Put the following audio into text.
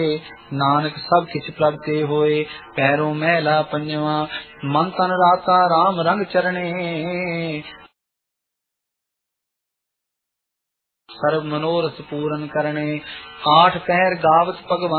नानक सब किछ प्रभ ते होए, पैरों मैला पंजवा, मन तन राता राम रंग चरणे। सर्व मनोरथ पूरन करने, आठ पहर गावत भगवान